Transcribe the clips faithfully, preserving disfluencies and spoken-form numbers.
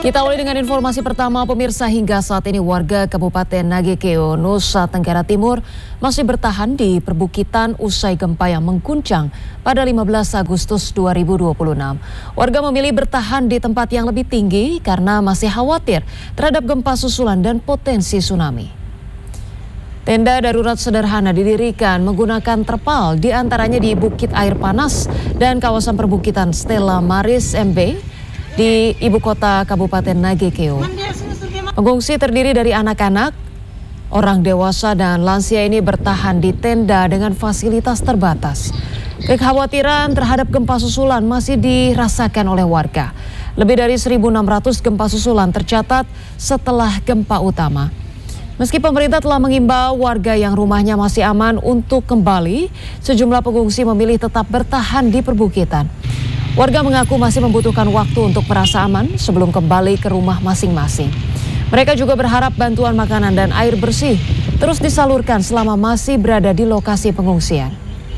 Kita awali dengan informasi pertama, pemirsa. Hingga saat ini warga Kabupaten Nagekeo, Nusa Tenggara Timur masih bertahan di perbukitan usai gempa yang mengguncang pada lima belas Agustus dua ribu dua puluh enam. Warga memilih bertahan di tempat yang lebih tinggi karena masih khawatir terhadap gempa susulan dan potensi tsunami. Tenda darurat sederhana didirikan menggunakan terpal, diantaranya di Bukit Air Panas dan kawasan perbukitan Stella Maris M B di ibu kota Kabupaten Nagekeo. Pengungsi terdiri dari anak-anak, orang dewasa dan lansia ini bertahan di tenda dengan fasilitas terbatas. Kekhawatiran terhadap gempa susulan masih dirasakan oleh warga. Lebih dari seribu enam ratus gempa susulan tercatat setelah gempa utama. Meski pemerintah telah mengimbau warga yang rumahnya masih aman untuk kembali, sejumlah pengungsi memilih tetap bertahan di perbukitan. Warga mengaku masih membutuhkan waktu untuk merasa aman sebelum kembali ke rumah masing-masing. Mereka juga berharap bantuan makanan dan air bersih terus disalurkan selama masih berada di lokasi pengungsian.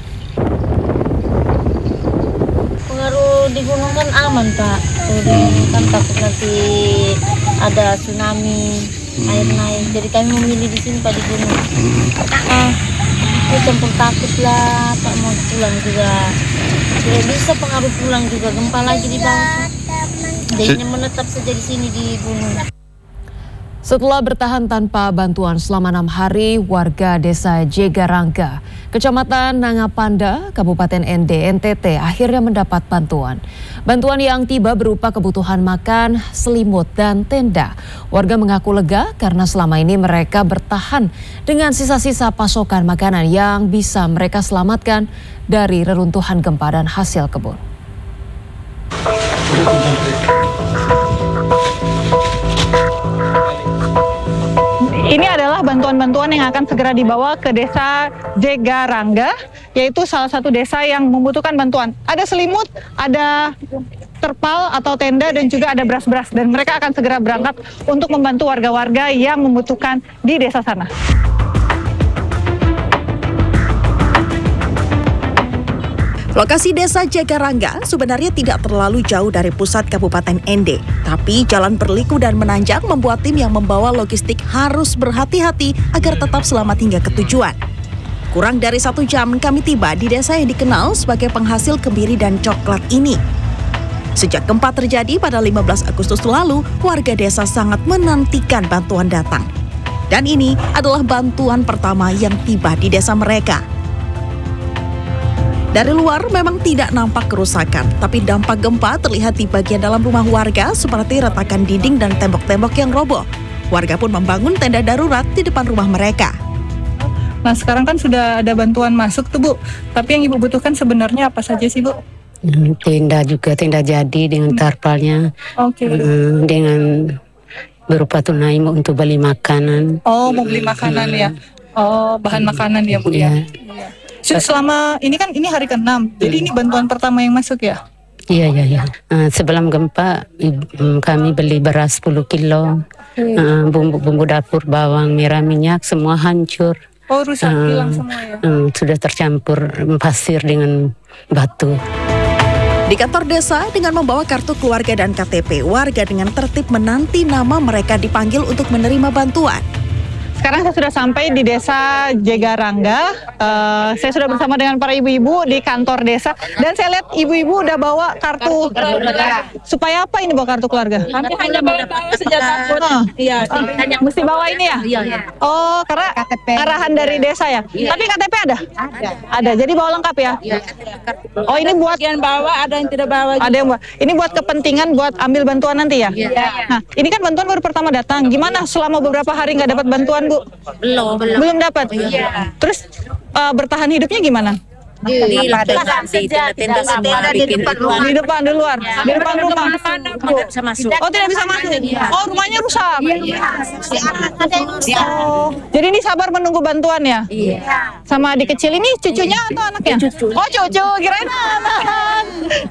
Pengaruh di gunung kan aman, Pak. Jadi kan takut nanti ada tsunami, air naik. Jadi kami memilih di sini, Pak, di gunung. Ah, itu campur takut lah, Pak, mau pulang juga. Tidak bisa pengaruh pulang juga, gempa lagi di bawah. Jadinya menetap saja di sini di gunung. Setelah bertahan tanpa bantuan selama enam hari, warga desa Jegarangga, Kecamatan Nangapanda, Kabupaten N D N T T akhirnya mendapat bantuan. Bantuan yang tiba berupa kebutuhan makan, selimut, dan tenda. Warga mengaku lega karena selama ini mereka bertahan dengan sisa-sisa pasokan makanan yang bisa mereka selamatkan dari reruntuhan gempa dan hasil kebun. Ini adalah bantuan-bantuan yang akan segera dibawa ke desa Jegarangga, yaitu salah satu desa yang membutuhkan bantuan. Ada selimut, ada terpal atau tenda, dan juga ada beras-beras. Dan mereka akan segera berangkat untuk membantu warga-warga yang membutuhkan di desa sana. Lokasi desa Jegarangga sebenarnya tidak terlalu jauh dari pusat Kabupaten N D, tapi jalan berliku dan menanjak membuat tim yang membawa logistik harus berhati-hati agar tetap selamat hingga ke tujuan. Kurang dari satu jam kami tiba di desa yang dikenal sebagai penghasil kemiri dan coklat ini. Sejak gempa terjadi pada lima belas Agustus lalu, warga desa sangat menantikan bantuan datang. Dan ini adalah bantuan pertama yang tiba di desa mereka. Dari luar memang tidak nampak kerusakan, tapi dampak gempa terlihat di bagian dalam rumah warga seperti retakan dinding dan tembok-tembok yang roboh. Warga pun membangun tenda darurat di depan rumah mereka. Nah, sekarang kan sudah ada bantuan masuk tuh, Bu. Tapi yang Ibu butuhkan sebenarnya apa saja sih, Bu? Tenda juga, tenda jadi dengan terpalnya. Oke. Okay. Dengan berupa tunai untuk beli makanan. Oh, mau beli makanan ya? Oh, bahan makanan ya, Bu ya? Iya. Selama ini kan ini hari keenam, jadi ini bantuan pertama yang masuk ya? Iya, iya, iya. Uh, sebelum gempa ibu, kami beli beras sepuluh kilo, uh, bumbu-bumbu dapur, bawang merah, minyak, semua hancur. Oh, rusak, uh, hilang semua ya? Uh, sudah tercampur pasir dengan batu. Di kantor desa dengan membawa kartu keluarga dan K T P, warga dengan tertib menanti nama mereka dipanggil untuk menerima bantuan. Sekarang saya sudah sampai di desa Jegarangga. Uh, saya sudah bersama dengan para ibu-ibu di kantor desa. Dan saya lihat ibu-ibu udah bawa kartu, kartu keluarga. Supaya apa ini bawa kartu keluarga? Kami hanya bawa sejak takut. Iya, hanya mesti bawa ini ya? Iya, iya. Oh, karena K T P. Arahan dari desa ya? Iya. Tapi K T P ada? Ada. Ada, jadi bawa lengkap ya? Iya. Oh, ini buat yang bawa, ada yang tidak bawa. Ada yang bawa. Ini buat kepentingan buat ambil bantuan nanti ya? Iya. Nah, ini kan bantuan baru pertama datang. Gimana selama beberapa hari nggak dapat bantuan, Bu? Belum, belum. Belum dapat? Iya. Terus uh, bertahan hidupnya gimana? Di depan saja, di depan rumah. Di depan, di luar, ya. Di depan rumah. Tidak bisa masuk. Oh, tidak bisa masuk. Ya. Oh, rumahnya rusak. Iya. Oh, jadi ini sabar menunggu bantuan ya? Iya. Sama adik kecil ini cucunya atau anaknya? Cucu. Oh, cucu, kirain anak.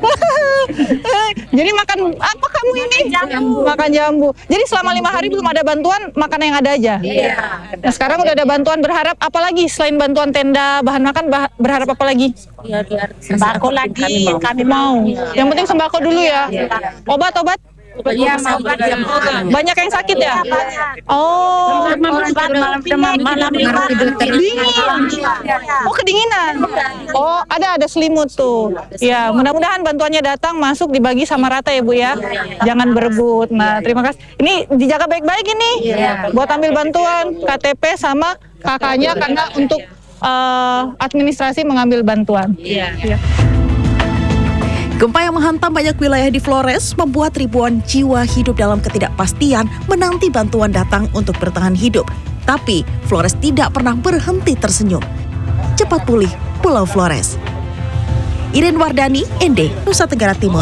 Jadi makan apa kamu ini? Jambu. Makan jambu. Jadi selama lima hari belum ada bantuan, makan yang ada aja. Iya. Nah, sekarang udah ada bantuan, berharap apa lagi selain bantuan tenda, bahan makan, bah berharap apa lagi? Ya, biar sembako lagi. Kami mau. Kami mau. Ya. Yang penting sembako dulu ya. Ya. Obat-obat? Iya, banyak yang sakit ya? Oh, malam dingin. Oh, kedinginan. Oh, ada ada selimut tuh. Ya, mudah-mudahan bantuannya datang, masuk, dibagi sama rata ya Bu ya. Jangan berebut. Nah, terima kasih. Ini dijaga baik-baik ini. Buat ambil bantuan K T P sama kakaknya karena untuk uh, administrasi mengambil bantuan. Iya. Ya. Gempa yang menghantam banyak wilayah di Flores membuat ribuan jiwa hidup dalam ketidakpastian menanti bantuan datang untuk bertahan hidup. Tapi Flores tidak pernah berhenti tersenyum. Cepat pulih Pulau Flores. Iren Wardani, N D, Nusa Tenggara Timur.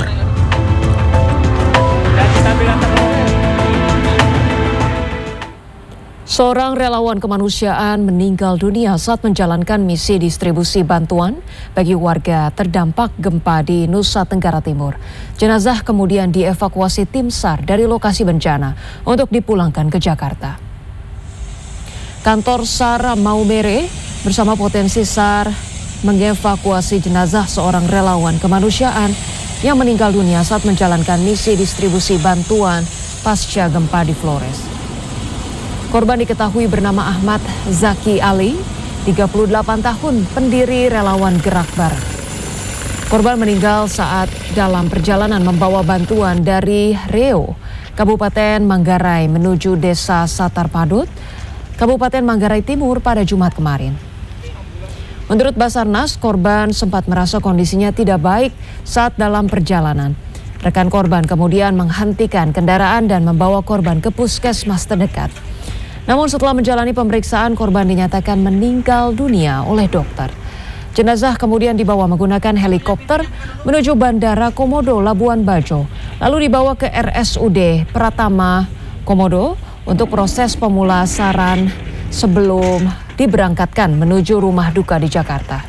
Seorang relawan kemanusiaan meninggal dunia saat menjalankan misi distribusi bantuan bagi warga terdampak gempa di Nusa Tenggara Timur. Jenazah kemudian dievakuasi tim SAR dari lokasi bencana untuk dipulangkan ke Jakarta. Kantor SAR Maumere bersama potensi SAR mengevakuasi jenazah seorang relawan kemanusiaan yang meninggal dunia saat menjalankan misi distribusi bantuan pasca gempa di Flores. Korban diketahui bernama Ahmad Zaki Ali, tiga puluh delapan tahun, pendiri relawan Gerak Bareng. Korban meninggal saat dalam perjalanan membawa bantuan dari Reo, Kabupaten Manggarai menuju Desa Satar Padut, Kabupaten Manggarai Timur pada Jumat kemarin. Menurut Basarnas, korban sempat merasa kondisinya tidak baik saat dalam perjalanan. Rekan korban kemudian menghentikan kendaraan dan membawa korban ke puskesmas terdekat. Namun setelah menjalani pemeriksaan, korban dinyatakan meninggal dunia oleh dokter. Jenazah kemudian dibawa menggunakan helikopter menuju Bandara Komodo Labuan Bajo, lalu dibawa ke R S U D Pratama Komodo untuk proses pemulasaran sebelum diberangkatkan menuju rumah duka di Jakarta.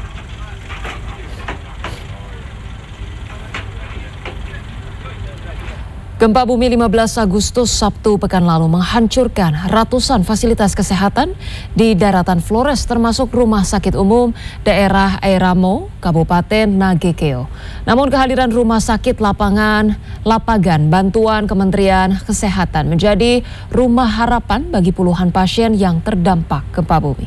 Gempa bumi lima belas Agustus Sabtu pekan lalu menghancurkan ratusan fasilitas kesehatan di daratan Flores termasuk Rumah Sakit Umum Daerah Airamo, Kabupaten Nagekeo. Namun kehadiran Rumah Sakit Lapangan Lapagan Bantuan Kementerian Kesehatan menjadi rumah harapan bagi puluhan pasien yang terdampak gempa bumi.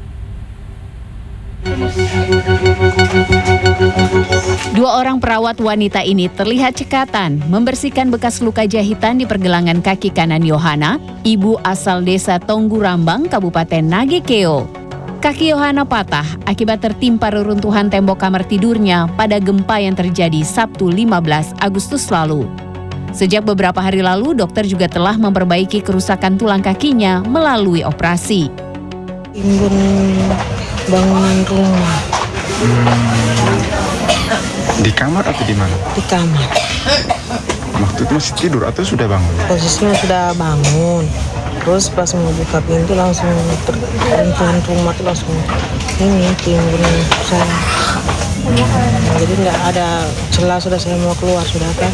Dua orang perawat wanita ini terlihat cekatan membersihkan bekas luka jahitan di pergelangan kaki kanan Yohana, ibu asal desa Tonggurambang, Kabupaten Nagekeo. Kaki Yohana patah akibat tertimpa reruntuhan tembok kamar tidurnya pada gempa yang terjadi Sabtu lima belas Agustus lalu. Sejak beberapa hari lalu, dokter juga telah memperbaiki kerusakan tulang kakinya melalui operasi. Timbun bangunan rumah. Hmm. Di kamar atau di mana? Di kamar. Waktu itu masih tidur atau sudah bangun? Posisinya sudah bangun. Terus pas mau buka pintu langsung terbenturan rumah tuh langsung ini timbun saya. Hmm, jadi nggak ada celah, sudah saya mau keluar sudah kan.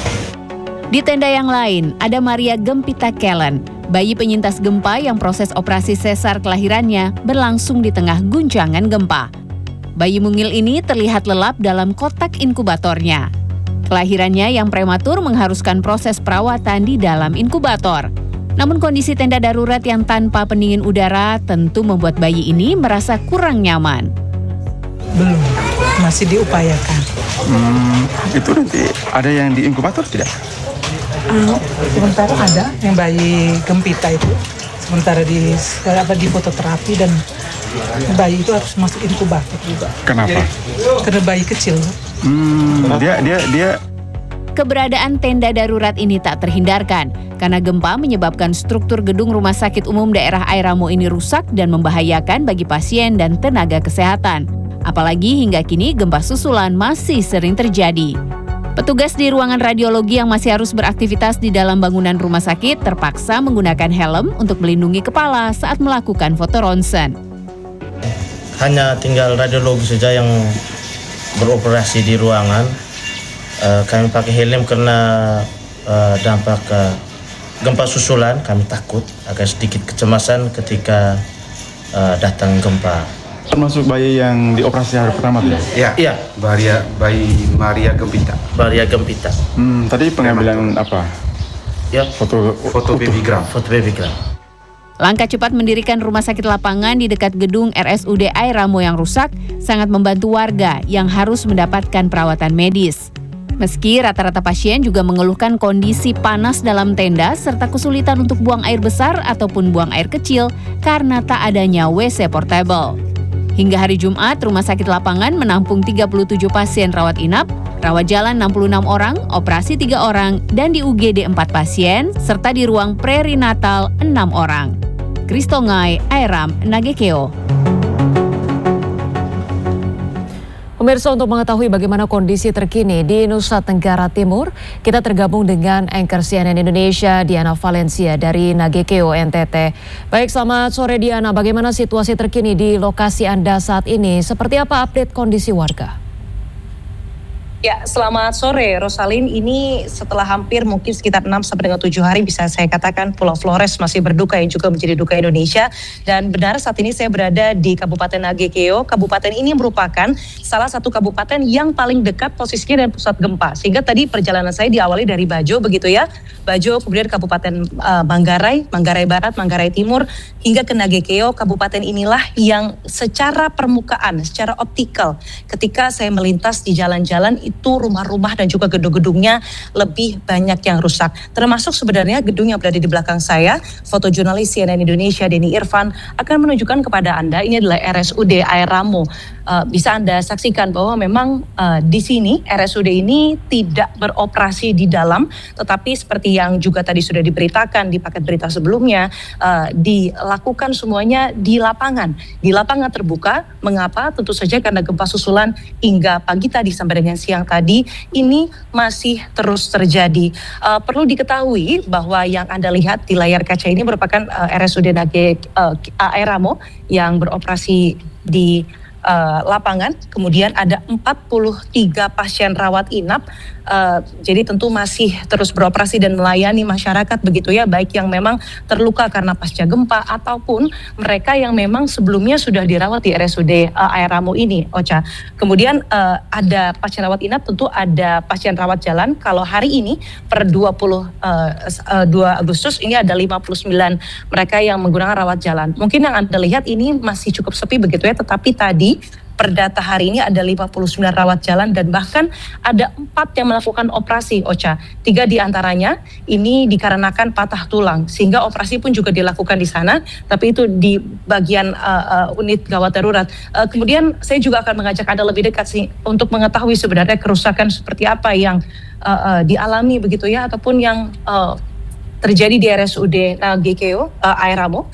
Di tenda yang lain ada Maria Gempita Kellen, bayi penyintas gempa yang proses operasi sesar kelahirannya berlangsung di tengah guncangan gempa. Bayi mungil ini terlihat lelap dalam kotak inkubatornya. Kelahirannya yang prematur mengharuskan proses perawatan di dalam inkubator. Namun kondisi tenda darurat yang tanpa pendingin udara tentu membuat bayi ini merasa kurang nyaman. Belum, masih diupayakan. Hmm, itu nanti ada yang di inkubator tidak? Hmm, sementara ada yang bayi Gempita itu. Sementara di apa di fototerapi dan bayi itu harus masuk inkubator juga. Kenapa? Karena bayi kecil. Hmm, dia dia dia. Keberadaan tenda darurat ini tak terhindarkan karena gempa menyebabkan struktur gedung Rumah Sakit Umum Daerah Airamo ini rusak dan membahayakan bagi pasien dan tenaga kesehatan. Apalagi hingga kini gempa susulan masih sering terjadi. Petugas di ruangan radiologi yang masih harus beraktivitas di dalam bangunan rumah sakit terpaksa menggunakan helm untuk melindungi kepala saat melakukan foto ronsen. Hanya tinggal radiologi saja yang beroperasi di ruangan. Uh, kami pakai helm karena uh, dampak uh, gempa susulan. Kami takut agak sedikit kecemasan ketika uh, datang gempa. termasuk bayi yang dioperasi hari pertama tuh? Ya, iya. Maria, bayi Maria Gempita. Maria Gempita. Hmm, tadi pengambilan apa? Ya, foto foto babygram. Foto babygram. Langkah cepat mendirikan rumah sakit lapangan di dekat gedung R S U D Airamo yang rusak sangat membantu warga yang harus mendapatkan perawatan medis. Meski rata-rata pasien juga mengeluhkan kondisi panas dalam tenda serta kesulitan untuk buang air besar ataupun buang air kecil karena tak adanya W C portable. Hingga hari Jumat, rumah sakit lapangan menampung tiga puluh tujuh pasien rawat inap, rawat jalan enam puluh enam orang, operasi tiga orang, dan di U G D empat pasien, serta di ruang perinatal enam orang. Kristongai, Airam, Nagekeo. Pemirsa, untuk mengetahui bagaimana kondisi terkini di Nusa Tenggara Timur, kita tergabung dengan anchor C N N Indonesia Diana Valencia dari Nagekeo N T T. Baik, selamat sore Diana, bagaimana situasi terkini di lokasi Anda saat ini? Seperti apa update kondisi warga? Ya, selamat sore Rosalin. Ini setelah hampir mungkin sekitar enam sampai dengan tujuh hari bisa saya katakan Pulau Flores masih berduka yang juga menjadi duka Indonesia. Dan benar saat ini saya berada di Kabupaten Nagekeo. Kabupaten ini merupakan salah satu kabupaten yang paling dekat posisinya dengan pusat gempa. Sehingga tadi perjalanan saya diawali dari Bajo begitu ya. Bajo, kemudian Kabupaten uh, Manggarai, Manggarai Barat, Manggarai Timur, hingga ke Nagekeo. Kabupaten inilah yang secara permukaan, secara optikal ketika saya melintas di jalan-jalan itu rumah-rumah dan juga gedung-gedungnya lebih banyak yang rusak. Termasuk sebenarnya gedung yang berada di belakang saya, fotojurnalis C N N Indonesia Denny Irfan akan menunjukkan kepada Anda, ini adalah R S U D Airamo. Uh, bisa Anda saksikan bahwa memang uh, di sini R S U D ini tidak beroperasi di dalam, tetapi seperti yang juga tadi sudah diberitakan di paket berita sebelumnya, uh, dilakukan semuanya di lapangan. Di lapangan terbuka, mengapa? Tentu saja karena gempa susulan hingga pagi tadi sampai dengan siang tadi ini masih terus terjadi. Uh, perlu diketahui bahwa yang Anda lihat di layar kaca ini merupakan uh, R S U D Nage uh, Airamo yang beroperasi di uh, lapangan. Kemudian ada empat puluh tiga pasien rawat inap. Uh, jadi tentu masih terus beroperasi dan melayani masyarakat begitu ya, baik yang memang terluka karena pasca gempa ataupun mereka yang memang sebelumnya sudah dirawat di R S U D uh, Airamo ini, Ocha. Kemudian uh, ada pasien rawat inap, tentu ada pasien rawat jalan. Kalau hari ini per dua puluh dua Agustus ini ada lima puluh sembilan mereka yang menggunakan rawat jalan. Mungkin yang Anda lihat ini masih cukup sepi begitu ya, tetapi tadi per data hari ini ada lima puluh sembilan rawat jalan dan bahkan ada empat yang melakukan operasi, Ocha. Tiga diantaranya ini dikarenakan patah tulang, sehingga operasi pun juga dilakukan di sana, tapi itu di bagian uh, uh, unit gawat darurat. Uh, kemudian saya juga akan mengajak Anda lebih dekat sih untuk mengetahui sebenarnya kerusakan seperti apa yang uh, uh, dialami begitu ya, ataupun yang uh, terjadi di R S U D Nagekeo uh, Airamo.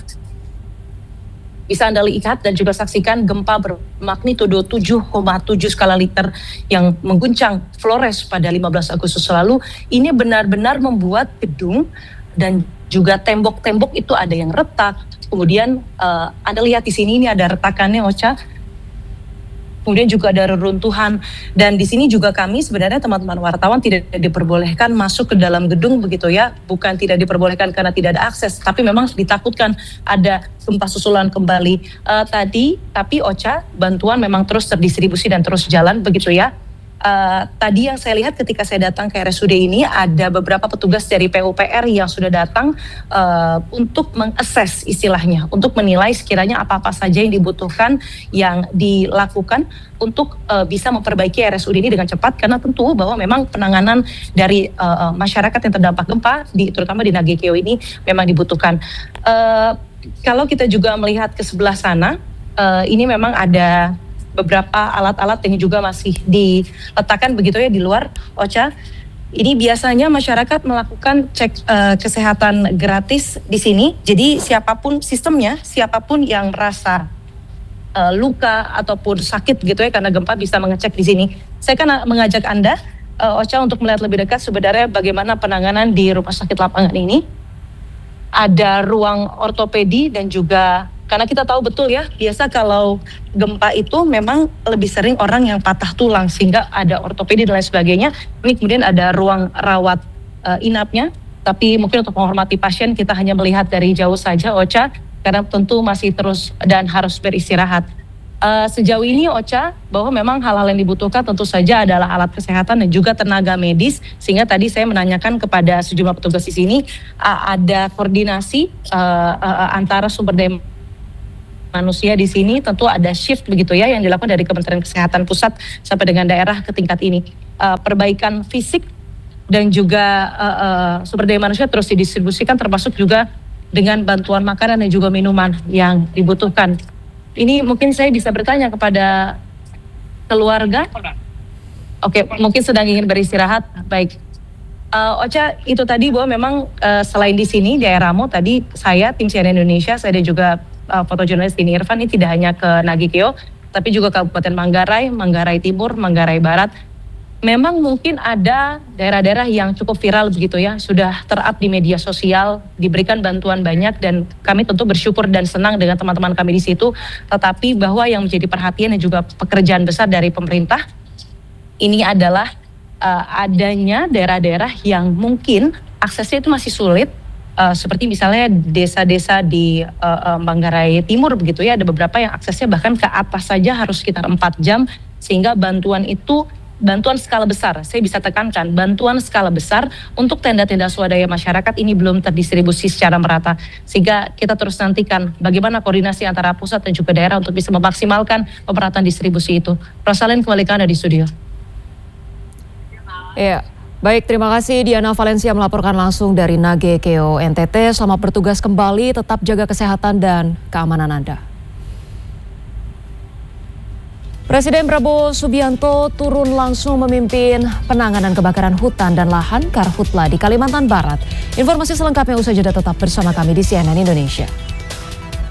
Bisa Anda lihat dan juga saksikan gempa bermagnitudo tujuh koma tujuh skala Richter yang mengguncang Flores pada lima belas Agustus lalu. Ini benar-benar membuat gedung dan juga tembok-tembok itu ada yang retak. Kemudian uh, Anda lihat di sini ini ada retakannya, Ocha. Kemudian juga ada reruntuhan, dan di sini juga kami sebenarnya teman-teman wartawan tidak diperbolehkan masuk ke dalam gedung begitu ya, bukan tidak diperbolehkan karena tidak ada akses, tapi memang ditakutkan ada gempa susulan kembali uh, tadi. Tapi Ocha, bantuan memang terus terdistribusi dan terus jalan begitu ya. Uh, tadi yang saya lihat ketika saya datang ke R S U D ini ada beberapa petugas dari P U P R yang sudah datang uh, untuk mengakses istilahnya, untuk menilai sekiranya apa-apa saja yang dibutuhkan yang dilakukan untuk uh, bisa memperbaiki R S U D ini dengan cepat, karena tentu bahwa memang penanganan dari uh, masyarakat yang terdampak gempa di, terutama di Nagekeo ini memang dibutuhkan. Uh, kalau kita juga melihat ke sebelah sana, uh, ini memang ada beberapa alat-alat yang juga masih diletakkan begitu ya di luar, Ocha. Ini biasanya masyarakat melakukan cek uh, kesehatan gratis di sini. Jadi siapapun sistemnya, siapapun yang merasa uh, luka ataupun sakit gitu ya karena gempa bisa mengecek di sini. Saya kan mengajak Anda, uh, Ocha, untuk melihat lebih dekat sebenarnya bagaimana penanganan di rumah sakit lapangan ini. Ada ruang ortopedi dan juga, karena kita tahu betul ya, biasa kalau gempa itu memang lebih sering orang yang patah tulang sehingga ada ortopedi dan lain sebagainya. Ini kemudian ada ruang rawat uh, inapnya, tapi mungkin untuk menghormati pasien kita hanya melihat dari jauh saja, Ocha, karena tentu masih terus dan harus beristirahat. Uh, sejauh ini Ocha, bahwa memang hal-hal yang dibutuhkan tentu saja adalah alat kesehatan dan juga tenaga medis, sehingga tadi saya menanyakan kepada sejumlah petugas di sini uh, ada koordinasi uh, uh, antara sumber daya manusia di sini, tentu ada shift begitu ya yang dilakukan dari Kementerian Kesehatan Pusat sampai dengan daerah ke tingkat ini. Uh, perbaikan fisik dan juga uh, uh, sumber daya manusia terus didistribusikan, termasuk juga dengan bantuan makanan dan juga minuman yang dibutuhkan. Ini mungkin saya bisa bertanya kepada keluarga. Oke, mungkin sedang ingin beristirahat. Baik, uh, Ocha, itu tadi bahwa memang uh, selain di sini di Airamo tadi saya tim C N N Indonesia, saya dan juga uh, fotojurnalis Dini Irfan ini tidak hanya ke Nagekeo, tapi juga Kabupaten Manggarai, Manggarai Timur, Manggarai Barat. Memang mungkin ada daerah-daerah yang cukup viral begitu ya, sudah ter-up di media sosial, diberikan bantuan banyak dan kami tentu bersyukur dan senang dengan teman-teman kami di situ. Tetapi bahwa yang menjadi perhatian dan juga pekerjaan besar dari pemerintah ini adalah uh, adanya daerah-daerah yang mungkin aksesnya itu masih sulit, uh, seperti misalnya desa-desa di uh, uh, Manggarai Timur begitu ya, ada beberapa yang aksesnya bahkan ke atas saja harus sekitar empat jam, sehingga bantuan itu bantuan skala besar, saya bisa tekankan, bantuan skala besar untuk tenda-tenda swadaya masyarakat ini belum terdistribusi secara merata. Sehingga kita terus nantikan bagaimana koordinasi antara pusat dan juga daerah untuk bisa memaksimalkan pemerataan distribusi itu. Rosalyn, kembali ke Anda di studio. Ya, baik, terima kasih Diana Valencia melaporkan langsung dari Nagekeo N T T. Selamat bertugas kembali, tetap jaga kesehatan dan keamanan Anda. Presiden Prabowo Subianto turun langsung memimpin penanganan kebakaran hutan dan lahan Karhutla di Kalimantan Barat. Informasi selengkapnya usai jeda, tetap bersama kami di C N N Indonesia.